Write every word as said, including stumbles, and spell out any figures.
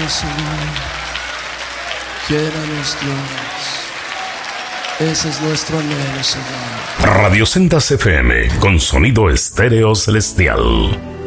Señor. Llénanos, Dios. Ese es nuestro anhelo, Señor. Radio Sendas F M, con sonido estéreo celestial.